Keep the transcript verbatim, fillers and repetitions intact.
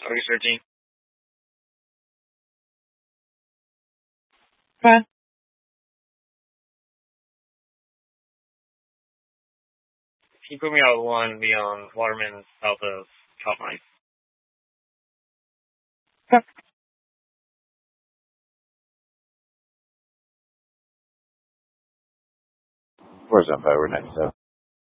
August thirteenth. Okay. Can you put me out one beyond Waterman south of Top Mine? Okay. Where's Empire? We're ninety-seven.